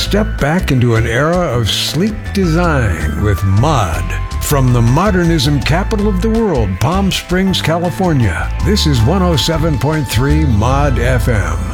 Step back into an era of sleek design with Mod. From the modernism capital of the world, Palm Springs, California, this is 107.3 Mod FM.